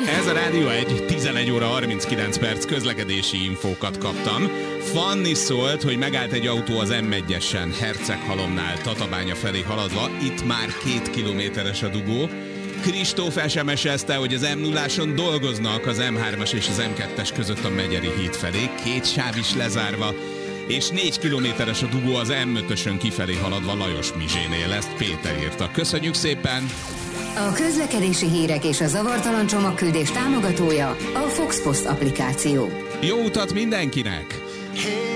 Ez a Rádió 1, 11 óra 39 perc, közlekedési infókat kaptam. Fanni szólt, hogy megállt egy autó az M1-esen, Herceghalomnál, Tatabánya felé haladva, itt már 2 kilométeres a dugó. Kristóf SMS-ezte, hogy az M0-áson dolgoznak az M3-as és az M2-es között a Megyeri híd felé, 2 sáv is lezárva, és 4 kilométeres a dugó az M5-ösön kifelé haladva Lajos Mizsénél, ezt Péter írta. Köszönjük szépen! A közlekedési hírek és a zavartalan csomagküldés támogatója a Fox Post applikáció. Jó utat mindenkinek!